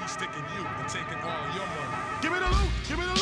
sticking you and taking all your money. Give me the loot! Give me the